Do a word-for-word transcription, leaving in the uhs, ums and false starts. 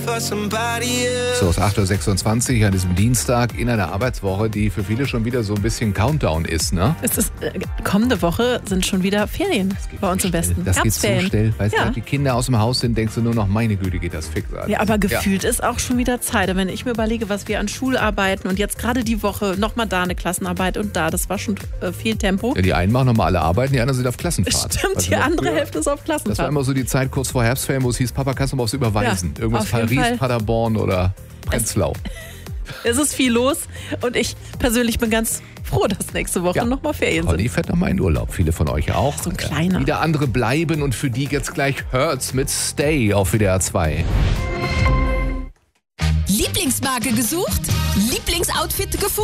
So, es ist acht Uhr sechsundzwanzig an diesem Dienstag in einer Arbeitswoche, die für viele schon wieder so ein bisschen Countdown ist, ne? Es ist, äh, kommende Woche sind schon wieder Ferien bei uns im Westen. Das geht so schnell. Weißt du, ja. wenn die Kinder aus dem Haus sind, denkst du nur noch, meine Güte, geht das fix. Alter. Ja, aber gefühlt ja. ist auch schon wieder Zeit. Wenn ich mir überlege, was wir an Schularbeiten und jetzt gerade die Woche nochmal da eine Klassenarbeit und da, das war schon äh, viel Tempo. Ja, die einen machen nochmal alle Arbeiten, die anderen sind auf Klassenfahrt. Stimmt, also die andere früher, Hälfte ist auf Klassenfahrt. Das war immer so die Zeit kurz vor Herbstferien, wo es hieß, Papa, kannst du mal aufs Überweisen? Ja, Irgendwas Paris, Fall. Paderborn oder Prenzlau. Es, es ist viel los und ich persönlich bin ganz froh, dass nächste Woche ja. nochmal Ferien sind. Conny fährt nochmal in Urlaub, viele von euch auch. So ein kleiner. Wieder andere bleiben und für die jetzt gleich Hurts mit Stay auf W D R zwei. Lieblingsmarke gesucht? Lieblingsoutfit gefunden?